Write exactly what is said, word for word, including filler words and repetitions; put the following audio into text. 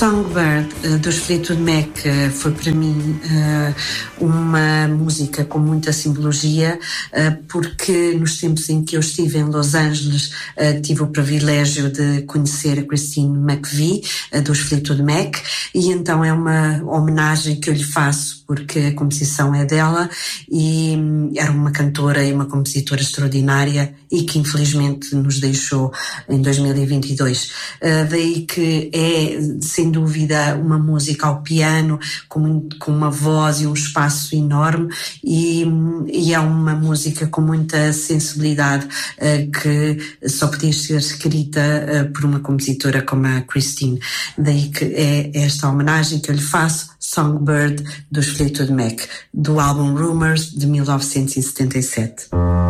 Songbird, uh, dos Fleetwood Mac, uh, foi para mim uh, uma música com muita simbologia, uh, porque nos tempos em que eu estive em Los Angeles uh, tive o privilégio de conhecer a Christine McVie, uh, dos Fleetwood Mac, e então é uma homenagem que eu lhe faço, porque a composição é dela e hum, era uma cantora e uma compositora extraordinária e que infelizmente nos deixou em dois mil e vinte e dois. Uh, daí que é, sem dúvida, uma música ao piano com, com uma voz e um espaço enorme e, e é uma música com muita sensibilidade uh, que só podia ser escrita uh, por uma compositora como a Christine. Daí que é esta homenagem que eu lhe faço, Songbird dos Fleetwood Mac, do álbum Rumours de mil novecentos e setenta e sete.